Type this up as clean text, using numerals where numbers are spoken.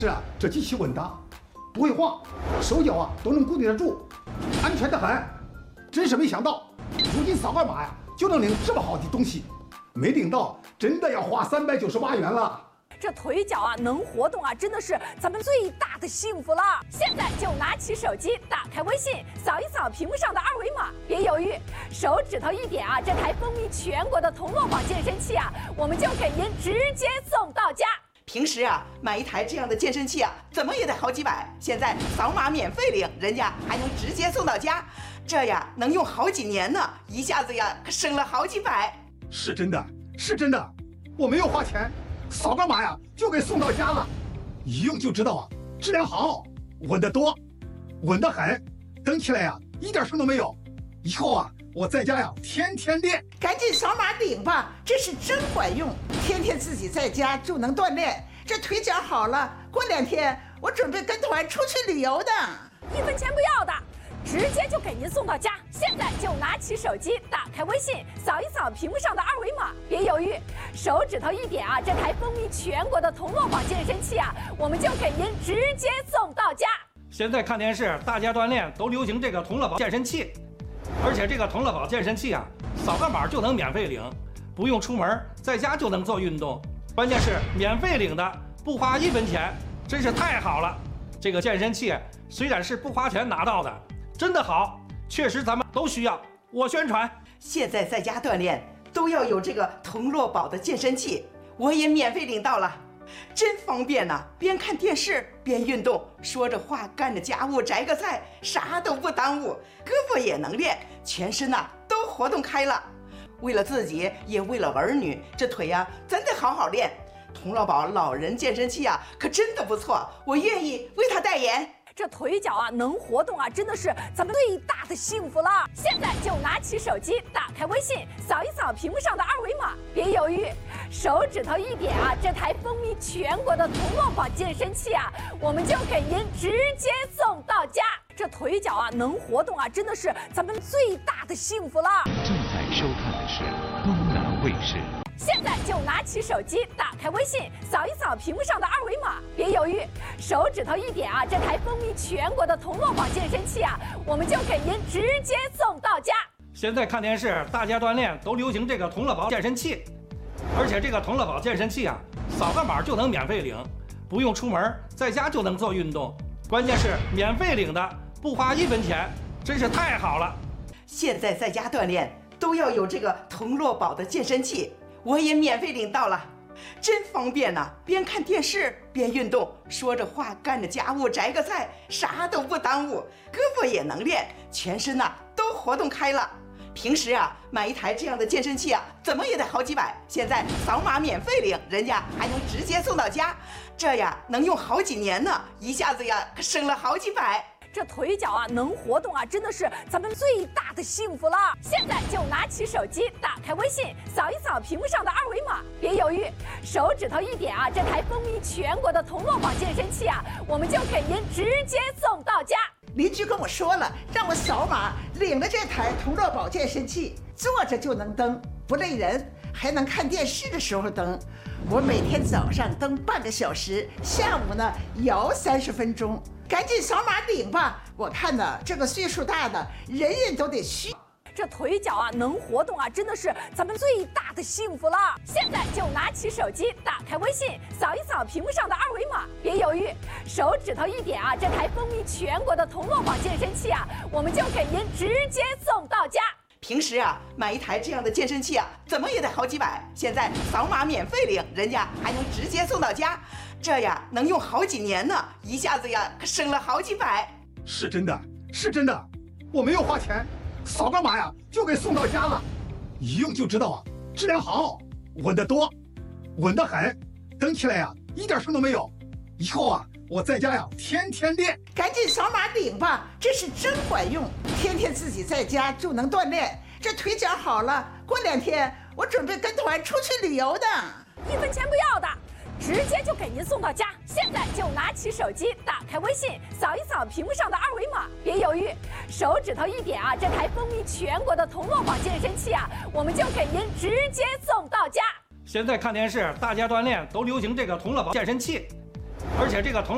是啊，这机器稳当，不会晃，手脚都能固定得住，安全得很。真是没想到，如今扫个码就能领这么好的东西，没领到真的要花398元了。 这腿脚能活动真的是咱们最大的幸福了。现在就拿起手机，打开微信，扫一扫屏幕上的二维码，别犹豫，手指头一点这台风靡全国的铜锣宝健身器我们就给您直接送到家。 平时买一台这样的健身器怎么也得好几百，现在扫码免费领，人家还能直接送到家，这能用好几年呢，一下子可省了好几百。 是真的，是真的，我没有花钱，扫个码就给送到家了，一用就知道质量好，稳得多，稳得很，蹬起来一点声都没有。以后我在家天天练。 赶紧扫码领吧，这是真管用，天天自己在家就能锻炼，这腿脚好了，过2天我准备跟团出去旅游的 ，1分钱不要的，直接就给您送到家。现在就拿起手机，打开微信，扫一扫屏幕上的二维码，别犹豫，手指头一点这台风靡全国的铜锣宝健身器我们就给您直接送到家。 现在看电视，大家锻炼都流行这个铜锣宝健身器，而且这个铜锣宝健身器扫个码就能免费领，不用出门，在家就能做运动，关键是免费领的，不花1分钱，真是太好了。这个健身器虽然是不花钱拿到的，真的好，确实咱们都需要。我宣传， 现在在家锻炼都要有这个铜锣宝的健身器，我也免费领到了，真方便呐！边看电视边运动，说着话干着家务，摘个菜，啥都不耽误，胳膊也能练，全身都活动开了。为了自己，也为了儿女，这腿真得好好练。铜锣宝老人健身器可真的不错，我愿意为他代言。 这腿脚能活动真的是咱们最大的幸福了。现在就拿起手机，打开微信，扫一扫屏幕上的二维码，别犹豫，手指头一点这台风靡全国的铜锣宝健身器我们就给您直接送到家。这腿脚能活动真的是咱们最大的幸福了。 正在收看的是东南卫视。 现在就拿起手机，打开微信，扫一扫屏幕上的二维码，别犹豫，手指头一点这台风靡全国的铜锣宝健身器我们就给您直接送到家。 现在看电视，大家锻炼都流行这个铜锣宝健身器，而且这个铜锣宝健身器扫个码就能免费领，不用出门，在家就能做运动，关键是免费领的，不花1分钱，真是太好了。 现在在家锻炼都要有这个铜锣宝的健身器，我也免费领到了，真方便呐！边看电视边运动，说着话干着家务，摘个菜，啥都不耽误，胳膊也能练，全身都活动开了。平时买一台这样的健身器怎么也得好几百，现在扫码免费领，人家还能直接送到家，这能用好几年呢，一下子可省了好几百。 这腿脚能活动真的是咱们最大的幸福了。现在就拿起手机，打开微信，扫一扫屏幕上的二维码，别犹豫，手指头一点这台风靡全国的铜锣宝健身器我们就给您直接送到家。 邻居跟我说了，让我扫码领了这台铜锣宝健身器，坐着就能蹬，不累人，还能看电视的时候蹬。我每天早上蹬半个小时，下午呢摇30分钟。赶紧扫码领吧！我看这个岁数大的人人都得需。 这腿脚能活动真的是咱们最大的幸福了。现在就拿起手机，打开微信，扫一扫屏幕上的二维码，别犹豫，手指头一点这台风靡全国的铜锣宝健身器我们就给您直接送到家。 平时买一台这样的健身器怎么也得好几百，现在扫码免费领，人家还能直接送到家，这能用好几年呢，一下子可省了好几百。 是真的，是真的，我没有花钱，扫个码就给送到家了，一用就知道质量好，稳得多，稳得很，蹬起来一点声都没有。以后我在家天天练。 赶紧扫码领吧，这是真管用，天天自己在家就能锻炼，这腿脚好了，过2天我准备跟团出去旅游的 ，1分钱不要的，直接就给您送到家。现在就拿起手机，打开微信，扫一扫屏幕上的二维码，别犹豫，手指头一点这台风靡全国的铜锣宝健身器我们就给您直接送到家。 现在看电视，大家锻炼都流行这个铜锣宝健身器，而且这个铜